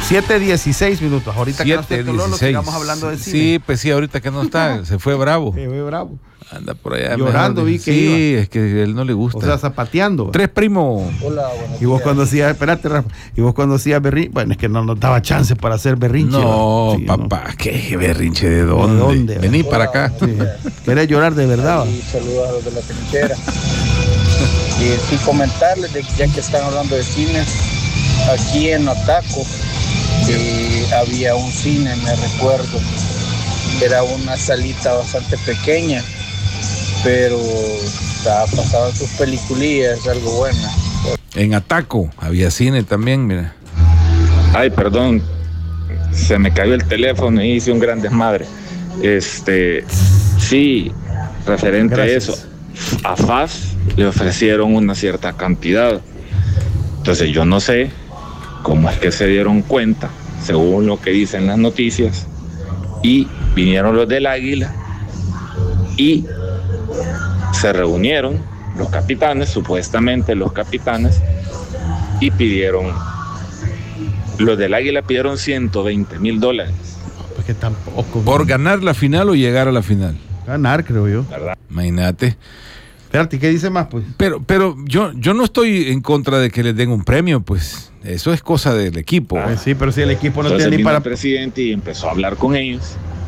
7:16. Ahorita que no está Lolo, sigamos hablando de cine. Sí, pues sí, ahorita que no está, se fue bravo. Se fue bravo. Anda por allá. Llorando, vi que sí, iba. es que a él no le gusta. O sea, zapateando. 3 primo. Hola, buenos Y vos días. cuando hacías, espérate, Rafa, y vos cuando hacías berrinche, bueno, es que no nos daba chance para hacer berrinche. No, sí, papá, ¿qué berrinche? ¿De dónde? ¿De dónde? Vení Hola, para acá. buenos Sí. Querés llorar de verdad. Y saludos a los de la trinchera. Y sí comentarles, ya que están hablando de cines, aquí en Otaco había un cine, me recuerdo. Era una salita bastante pequeña, pero pasaban sus peliculillas, algo buena. En Ataco había cine también, mira. Ay, perdón, se me cayó el teléfono y hice un gran desmadre. Sí, referente Gracias. a eso, a FAS le ofrecieron una cierta cantidad. Entonces yo no sé cómo es que se dieron cuenta, según lo que dicen las noticias, y vinieron los del Águila y se reunieron los capitanes, supuestamente los capitanes, y los del Águila pidieron $120,000. Porque tampoco. ¿Por ganar la final o llegar a la final? Ganar, creo yo. Imagínate. Espérate, ¿qué dice más, pues? Pero yo no estoy en contra de que les den un premio, pues. Eso es cosa del equipo. Sí, pero si el equipo no Entonces tiene ni vino para... el presidente y empezó a hablar con ellos.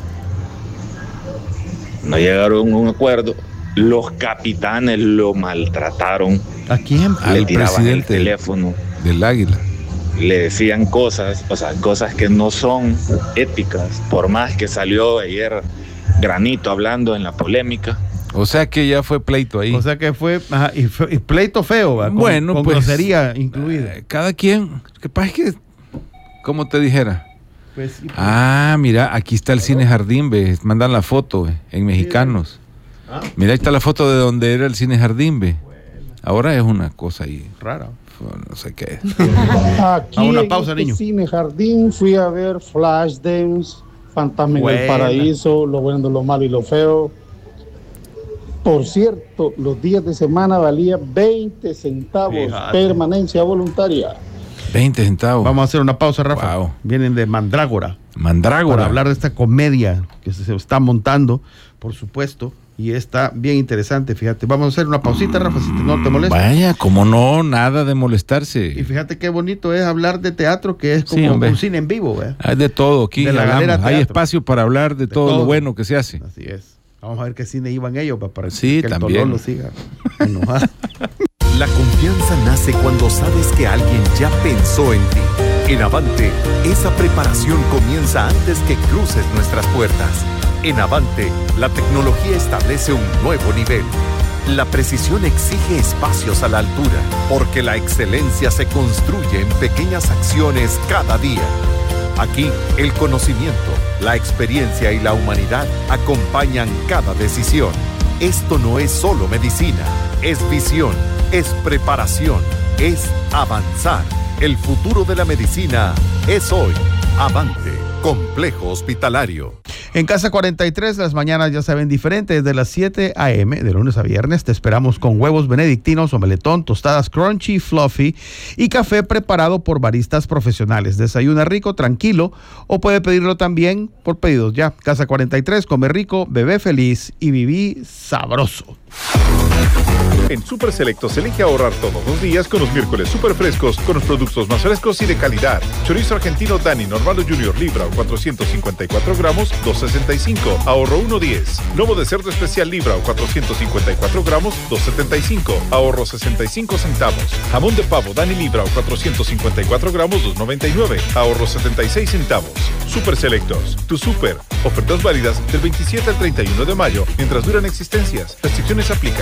No llegaron a un acuerdo. Los capitanes lo maltrataron. ¿A quién? Le Al tiraban el presidente teléfono. del Águila. Le decían cosas, o sea, cosas que no son éticas. Por más que salió ayer Granito hablando en la polémica. O sea que ya fue pleito ahí. O sea que fue... Ajá, y pleito feo, ¿va? Con pues, grosería incluida. Cada quien... Que pasa es que... Como te dijera. Pues, sí, pues. Ah, mira, aquí está el Cine Jardín, ve. Mandan la foto, en Mexicanos. Ah. Mira, ahí está la foto de donde era el Cine Jardín, ve. Ahora es una cosa ahí. Rara. No sé qué es. Aquí A una en pausa, este niño. Cine Jardín fui a ver Flashdance, Fantasma en Buena. el Paraíso, Lo Bueno, Lo Malo y Lo Feo. Por cierto, los días de semana valía 20 centavos, Fíjate. permanencia voluntaria. 20 centavos. Vamos a hacer una pausa, Rafa. Wow. Vienen de Mandrágora. Mandrágora. Para hablar de esta comedia que se está montando, por supuesto, y está bien interesante, fíjate. Vamos a hacer una pausita, Rafa, si no te molesta. Vaya, como no, nada de Y molestarse. fíjate qué bonito es hablar de teatro, que es Sí, como hombre. un cine en vivo, ¿verdad? Hay de todo aquí. De la hagamos. galera Hay teatro. espacio para hablar de todo todo. lo bueno que se hace. Así es. Vamos a ver qué cine iban ellos para Sí, que el también. Tololo siga enojado. La confianza nace cuando sabes que alguien ya pensó en ti. En Avante, esa preparación comienza antes que cruces nuestras puertas. En Avante, la tecnología establece un nuevo nivel. La precisión exige espacios a la altura, porque la excelencia se construye en pequeñas acciones cada día. Aquí, el conocimiento, la experiencia y la humanidad acompañan cada decisión. Esto no es solo medicina, es visión, es preparación, es avanzar. El futuro de la medicina es hoy. Avante, Complejo Hospitalario. En Casa 43 las mañanas ya se ven diferentes. Desde las 7 a.m. de lunes a viernes te esperamos con huevos benedictinos, omeletón, tostadas crunchy, fluffy y café preparado por baristas profesionales. Desayuna rico, tranquilo, o puede pedirlo también por pedidos ya. Casa 43, come rico, bebé feliz y viví sabroso. En Super Selectos elige ahorrar todos los días con los miércoles super frescos, con los productos más frescos y de calidad. Chorizo argentino Dani Normalo Junior Libra o 454 gramos, $2.65, ahorro $1.10. Lomo de cerdo especial Libra o 454 gramos, $2.75, ahorro 65 centavos. Jamón de pavo Dani Libra o 454 gramos, $2.99, ahorro 76 centavos. Super Selectos, tu super. Ofertas válidas del 27 al 31 de mayo, mientras duran existencias. Restricciones aplican.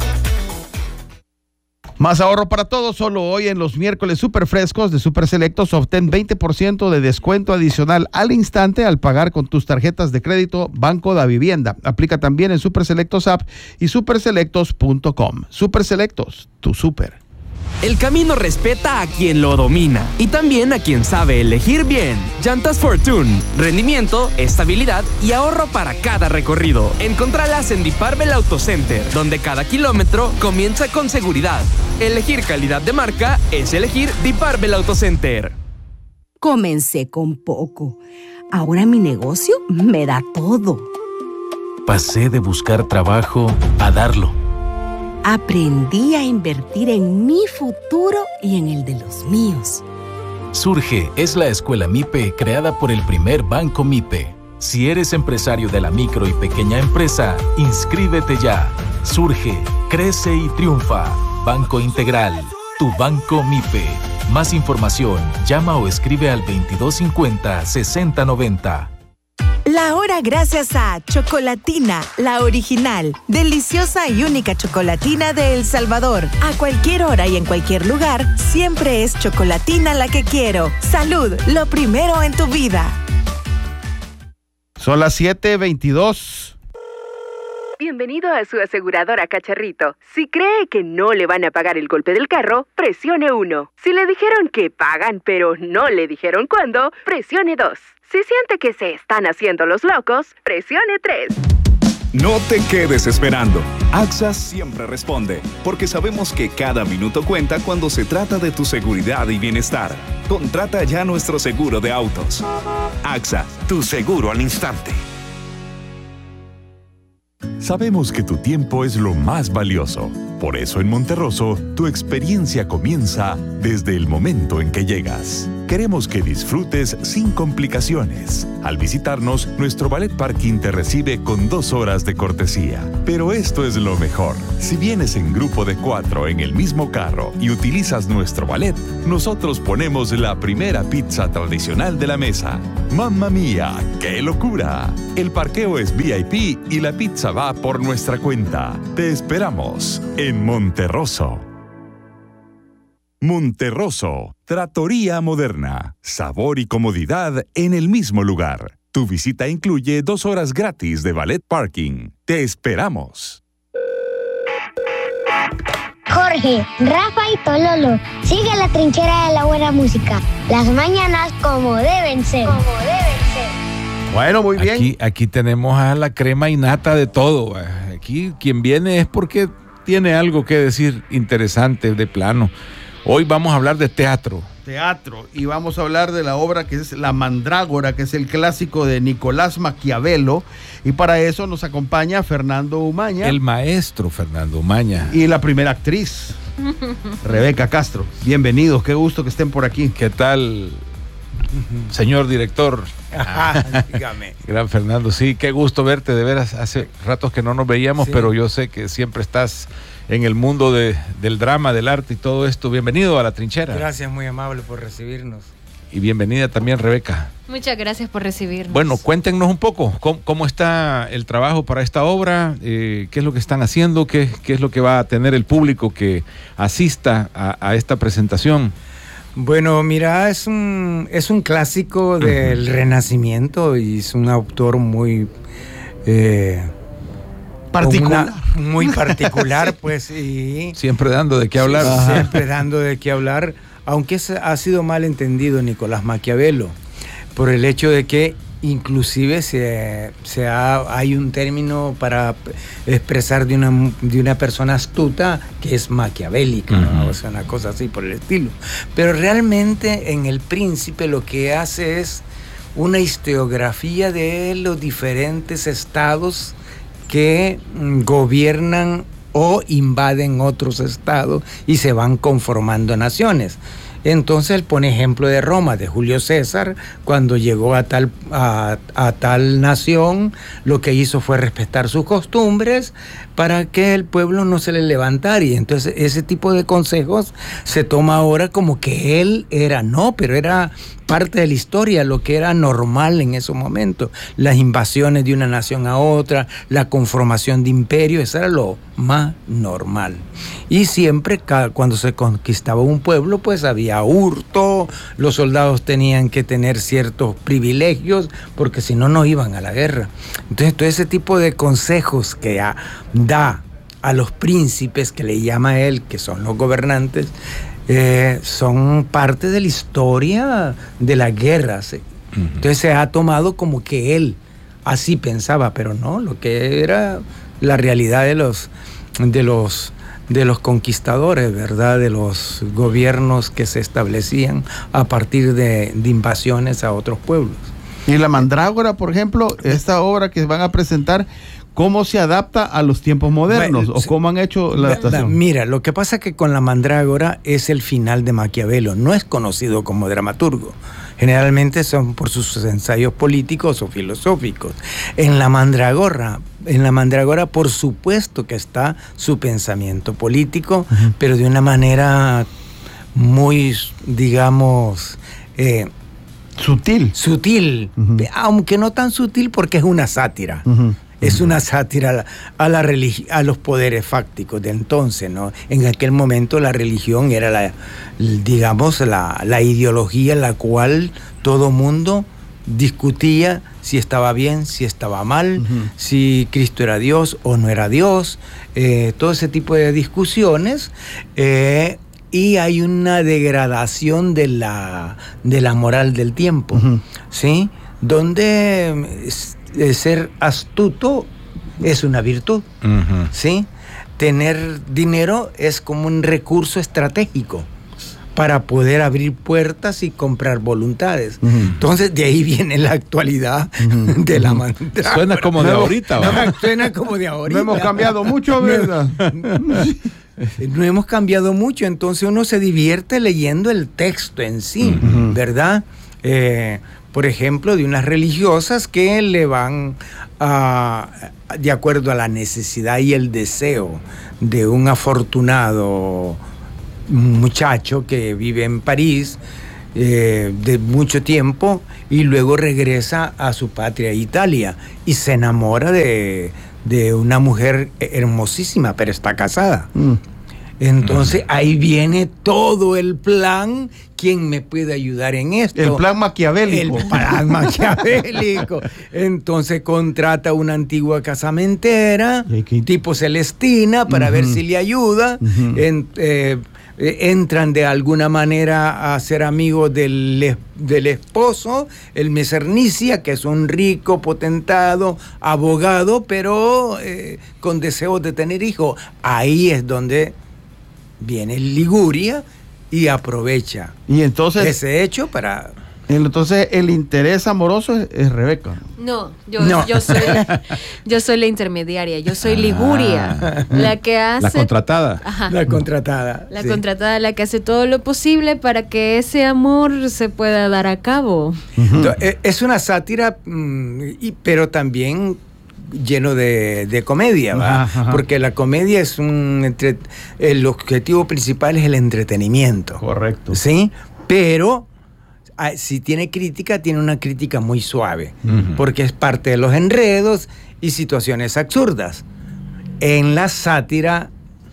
Más ahorro para todos, solo hoy en los miércoles super frescos de Super Selectos obtén 20% de descuento adicional al instante al pagar con tus tarjetas de crédito Banco da Vivienda. Aplica también en Super Selectos App y superselectos.com. Super Selectos, tu super. El camino respeta a quien lo domina y también a quien sabe elegir bien. Llantas Fortune, rendimiento, estabilidad y ahorro para cada recorrido. Encontralas en Diparbel Auto Center, donde cada kilómetro comienza con seguridad. Elegir calidad de marca es elegir Diparbel Auto Center. Comencé con poco. Ahora mi negocio me da todo. Pasé de buscar trabajo a darlo. Aprendí a invertir en mi futuro y en el de los míos. Surge es la escuela MIPE creada por el primer banco MIPE. Si eres empresario de la micro y pequeña empresa, inscríbete ya. Surge, crece y triunfa. Banco Integral, tu banco MIPE. Más información, llama o escribe al 2250-6090. La hora gracias a Chocolatina, la original, deliciosa y única chocolatina de El Salvador. A cualquier hora y en cualquier lugar, siempre es Chocolatina la que quiero. Salud, lo primero en tu vida. Son las 7:22. Bienvenido a su aseguradora Cacharrito. Si cree que no le van a pagar el golpe del carro, presione 1. Si le dijeron que pagan pero no le dijeron cuándo, presione 2. Si siente que se están haciendo los locos, presione 3. No te quedes esperando. AXA siempre responde, porque sabemos que cada minuto cuenta cuando se trata de tu seguridad y bienestar. Contrata ya nuestro seguro de autos. AXA, tu seguro al instante. Sabemos que tu tiempo es lo más valioso. Por eso en Monterroso, tu experiencia comienza desde el momento en que llegas. Queremos que disfrutes sin complicaciones. Al visitarnos, nuestro ballet parking te recibe con 2 horas de cortesía. Pero esto es lo mejor. Si vienes en grupo de 4 en el mismo carro y utilizas nuestro ballet, nosotros ponemos la primera pizza tradicional de la mesa. ¡Mamma mía! ¡Qué locura! El parqueo es VIP y la pizza va por nuestra cuenta. Te esperamos en Monterroso. Monterroso, trattoria moderna, sabor y comodidad en el mismo lugar. Tu visita incluye 2 horas gratis de ballet parking. Te esperamos. Jorge, Rafa y Tololo, sigue la trinchera de la buena música. Las mañanas como deben ser. Bueno, muy bien. Aquí tenemos a la crema innata de todo. Aquí quien viene es porque tiene algo que decir interesante de plano. Hoy vamos a hablar de teatro. Y vamos a hablar de la obra que es La Mandrágora, que es el clásico de Nicolás Maquiavelo, y para eso nos acompaña Fernando Umaña. El maestro Fernando Umaña. Y la primera actriz, Rebeca Castro. Bienvenidos, qué gusto que estén por aquí. ¿Qué tal, señor director? Dígame. Gran Fernando, sí, qué gusto verte, de veras, hace ratos que no nos veíamos, sí. Pero yo sé que siempre estás en el mundo del drama, del arte y todo esto. Bienvenido a La Trinchera. Gracias, muy amable por recibirnos. Y bienvenida también, Rebeca. Muchas gracias por recibirnos. Bueno, cuéntenos un poco, ¿cómo está el trabajo para esta obra? ¿Qué es lo que están haciendo? ¿Qué es lo que va a tener el público que asista a esta presentación? Bueno, mira, es un clásico del Renacimiento y es un autor muy... muy particular, pues. Y siempre dando de qué hablar. Siempre dando de qué hablar, aunque ha sido mal entendido Nicolás Maquiavelo, por el hecho de que inclusive hay un término para expresar de una persona astuta que es maquiavélica, ¿no? O sea, una cosa así por el estilo. Pero realmente en El Príncipe lo que hace es una historiografía de los diferentes estados que gobiernan o invaden otros estados y se van conformando naciones. Entonces él pone ejemplo de Roma, de Julio César, cuando llegó a tal nación, lo que hizo fue respetar sus costumbres para que el pueblo no se le levantara. Y entonces ese tipo de consejos se toma ahora como que él pero era parte de la historia, lo que era normal en esos momentos. Las invasiones de una nación a otra, la conformación de imperios, eso era lo más normal. Y siempre cuando se conquistaba un pueblo, pues había hurto, los soldados tenían que tener ciertos privilegios, porque si no, no iban a la guerra. Entonces todo ese tipo de consejos que da a los príncipes, que le llama él, que son los gobernantes, son parte de la historia de las guerras. Entonces se ha tomado como que él así pensaba, pero no, lo que era la realidad de los conquistadores, ¿verdad? De los gobiernos que se establecían a partir de invasiones a otros pueblos. Y la Mandrágora, por ejemplo, esta obra que van a presentar, ¿cómo se adapta a los tiempos modernos? ¿O cómo han hecho la adaptación? Mira, lo que pasa es que con la Mandrágora es el final de Maquiavelo, no es conocido como dramaturgo. Generalmente son por sus ensayos políticos o filosóficos. En la Mandrágora, por supuesto que está su pensamiento político, pero de una manera muy, digamos, sutil, aunque no tan sutil porque es una sátira. Es una sátira a los poderes fácticos de entonces, ¿no? En aquel momento la religión era la ideología en la cual todo mundo discutía si estaba bien, si estaba mal, si Cristo era Dios o no era Dios, todo ese tipo de discusiones, y hay una degradación de la moral del tiempo, ¿sí? Donde ser astuto es una virtud, ¿sí? Tener dinero es como un recurso estratégico para poder abrir puertas y comprar voluntades. Entonces, de ahí viene la actualidad de la Mandrágora. Suena como de ahorita, ¿verdad? Suena como de ahorita. No hemos cambiado mucho, ¿verdad? No hemos cambiado mucho, entonces uno se divierte leyendo el texto en sí, ¿verdad? Por ejemplo, de unas religiosas que le van de acuerdo a la necesidad y el deseo de un afortunado muchacho que vive en París de mucho tiempo y luego regresa a su patria, Italia, y se enamora de una mujer hermosísima, pero está casada. Entonces ahí viene todo el plan. ¿Quién me puede ayudar en esto? El plan maquiavélico. El plan maquiavélico. Entonces contrata una antigua casamentera, tipo Celestina, para ver si le ayuda. Entran de alguna manera a ser amigos del esposo, el Mesernicia, que es un rico potentado, abogado, pero con deseos de tener hijos. Ahí es donde viene Liguria y aprovecha ese hecho para... Entonces el interés amoroso es Rebeca. No, yo soy la intermediaria, yo soy Liguria, la que hace... La contratada. Ajá. La contratada. La contratada, la que hace todo lo posible para que ese amor se pueda dar a cabo. Es una sátira, pero también lleno de comedia, ¿va? Porque la comedia es el objetivo principal es el entretenimiento. Correcto. ¿Sí? Pero si tiene crítica, tiene una crítica muy suave, porque es parte de los enredos y situaciones absurdas. En la sátira,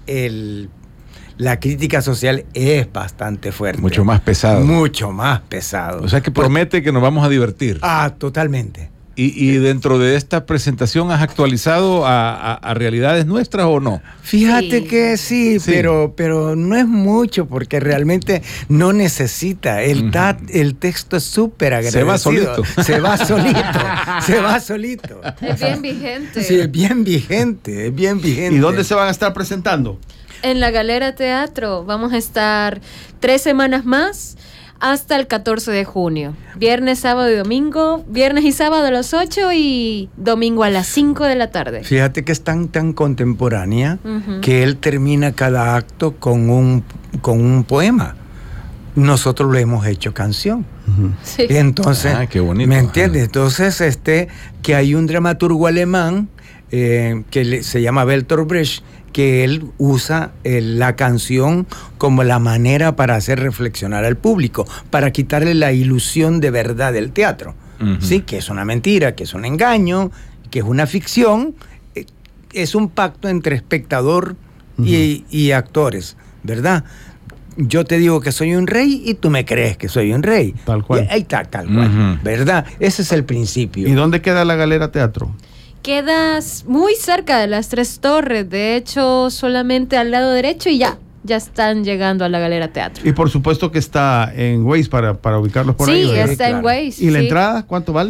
la crítica social es bastante fuerte. Mucho más pesado. Mucho más pesado. O sea que promete que nos vamos a divertir. Totalmente. ¿Y dentro de esta presentación has actualizado a realidades nuestras o no? Fíjate que sí. Pero no es mucho porque realmente no necesita. El texto es súper agradecido. Se va solito. Es bien vigente. Sí, es bien vigente. ¿Y dónde se van a estar presentando? En la Galera Teatro. Vamos a estar 3 semanas más. Hasta el 14 de junio. Viernes, sábado y domingo. Viernes y sábado a las 8 y domingo a las 5 de la tarde. Fíjate que es tan contemporánea que él termina cada acto con un poema. Nosotros lo hemos hecho canción. Sí. Entonces, qué bonito. ¿me entiendes? Entonces, que hay un dramaturgo alemán que se llama Bertolt Brecht, que él usa la canción como la manera para hacer reflexionar al público, para quitarle la ilusión de verdad del teatro, ¿sí? Que es una mentira, que es un engaño, que es una ficción, es un pacto entre espectador y actores, ¿verdad? Yo te digo que soy un rey y tú me crees que soy un rey. Tal cual. Ahí está, tal cual, ¿verdad? Ese es el principio. ¿Y dónde queda la Galera Teatro? Quedas muy cerca de las 3 Torres, de hecho solamente al lado derecho y ya están llegando a la Galera Teatro. Y por supuesto que está en Waze para ubicarlos por ahí. Sí, está en Waze. ¿Y la entrada cuánto vale?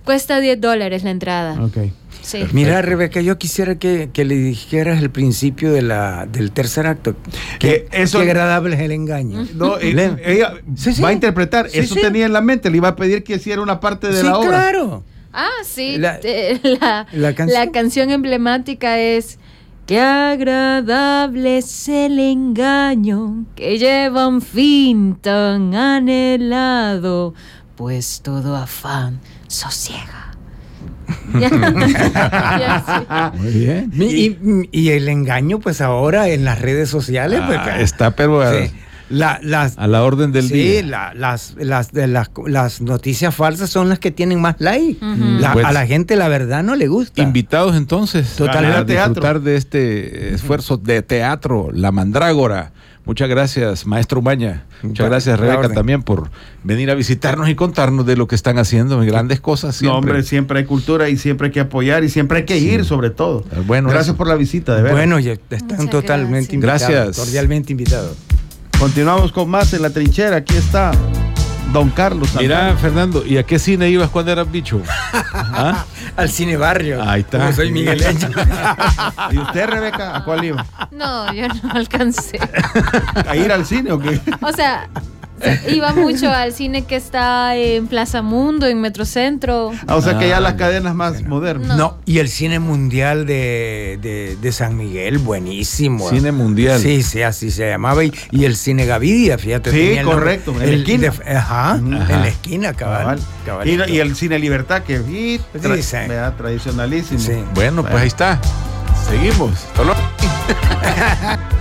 Cuesta $10 la entrada. Ok. Sí. Mira, Rebeca, yo quisiera que le dijeras el principio del tercer acto. Qué agradable es el engaño. No, ella va a interpretar. Sí, eso sí. tenía en la mente. Le iba a pedir que hiciera una parte de la obra. Claro. Ah, sí. La La canción. canción emblemática es: qué agradable es el engaño que lleva un fin tan anhelado, pues todo afán sosiega. Muy bien. Y el engaño, pues ahora en las redes sociales, pues, está, pero sí. a la orden del día. Las noticias falsas son las que tienen más like. Pues, a la gente la verdad no le gusta. Invitados entonces a disfrutar de este esfuerzo de teatro, La Mandrágora. Muchas gracias, maestro Umaña. Muchas gracias, Rebeca, también por venir a visitarnos y contarnos de lo que están haciendo, grandes cosas siempre. No, hombre, siempre hay cultura y siempre hay que apoyar y siempre hay que ir, sobre todo. Bueno, gracias por la visita, de verdad. Bueno, ya están totalmente invitados. Gracias. Cordialmente invitados. Continuamos con más en La Trinchera. Aquí está Don Carlos Santana. Mira, Fernando, ¿y a qué cine ibas cuando eras bicho? ¿Ah? Al Cine Barrio. Ahí está. Como soy migueleño. ¿Y usted, Rebeca, a cuál iba? No, yo no alcancé. ¿A ir al cine o qué? O sea, iba mucho al cine que está en Plaza Mundo, en Metrocentro. O sea que ya las cadenas más modernas. No, y el Cine Mundial de San Miguel, buenísimo. Cine Mundial. Sí, sí, así se llamaba. Y el Cine Gavidia, fíjate. Sí, correcto, en la esquina. En la esquina, cabal. Y el Cine Libertad, que tradicionalísimo. Sí. Bueno, pues ahí está. Seguimos. Hasta luego.